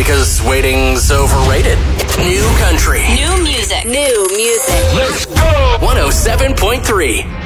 because waiting's overrated. New country. New music. New music. Let's go! 107.3.